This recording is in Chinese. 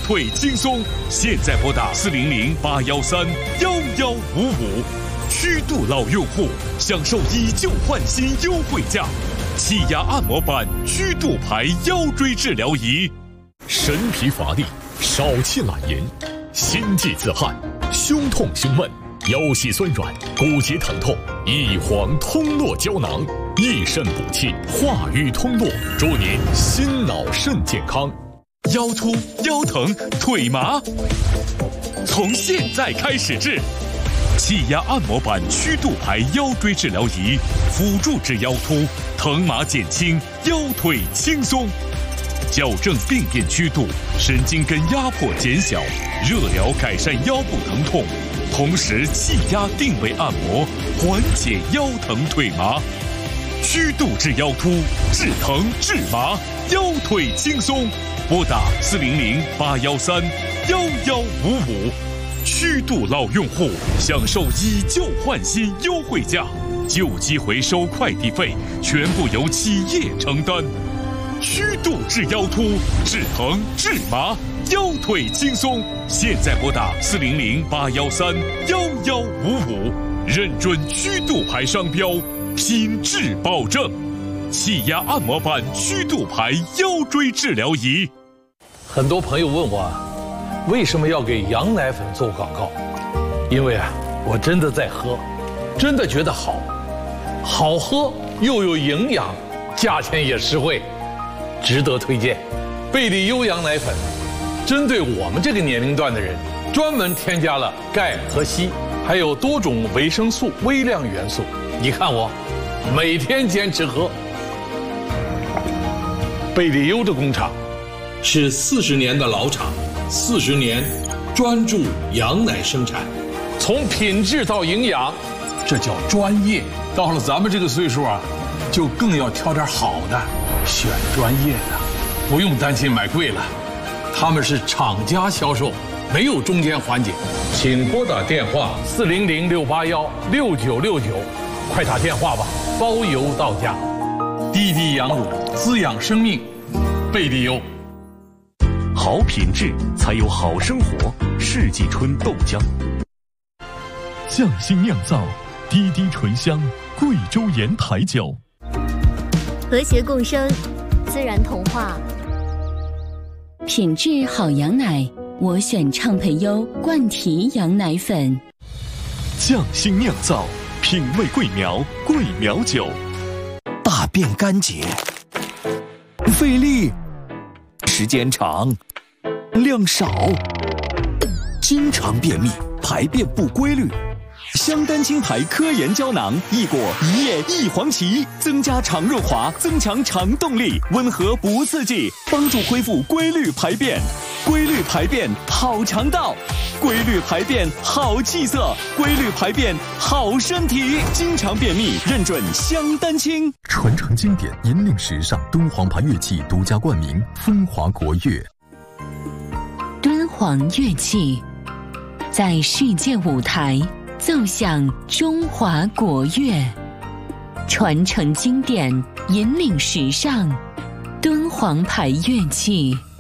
腿轻松，现在拨打400-813-1155，虚度老用户享受以旧换新优惠价，气压按摩板虚度牌腰椎治疗仪。 神疲乏力，少气懒言，心悸自汗，胸痛胸闷，腰膝酸软，骨节疼痛，益黄通络胶囊，益肾补气，化瘀通络，祝您心脑肾健康。 腰突、腰疼、腿麻，从现在开始治。气压按摩板虚度牌腰椎治疗仪，辅助治腰突，疼麻减轻，腰腿轻松。矫正病变曲度，神经根压迫减小，热疗改善腰部疼痛，同时气压定位按摩，缓解腰疼腿麻。虚度治腰突，治疼治麻，腰腿轻松。拨打400-813-1155，虚度老用户享受以旧换新优惠价，旧机回收快递费全部由企业承担。虚度治腰突，治疼治麻，腰腿轻松。现在拨打400-813-1155，认准虚度牌商标，品质保证。气压按摩板虚度牌腰椎治疗仪。 很多朋友问我，为什么要给羊奶粉做广告？因为我真的在喝，真的觉得好喝又有营养，价钱也实惠，值得推荐。贝利优羊奶粉针对我们这个年龄段的人，专门添加了钙和硒，还有多种维生素、微量元素。你看我每天坚持喝。贝利优的工厂是40年的老厂，40年专注羊奶生产，从品质到营养，这叫专业。到了咱们这个岁数就更要挑点好的，选专业的，不用担心买贵了。他们是厂家销售，没有中间环节。请拨打电话400-681-6969，快打电话吧，包邮到家。滴滴羊乳，滋养生命，贝利优。 好品质才有好生活。世纪春豆浆， 匠心酿造，滴滴醇香贵州盐台酒， 和谐共生，自然童话。 品质好羊奶，我选畅培优冠提羊奶粉。 匠心酿造，品味桂苗，桂苗酒。 大便干结，费力，时间长，量少，经常便秘，排便不规律。香丹青牌科研胶囊，益果、一叶、益黄芪，增加肠润滑，增强肠动力，温和不刺激，帮助恢复规律排便。规律排便好肠道，规律排便好气色，规律排便好身体。经常便秘，认准香丹青。 传承经典，引领时尚，敦煌牌乐器独家冠名，风华国乐。 敦煌乐器在世界舞台奏响中华国乐，传承经典，引领时尚，敦煌牌乐器。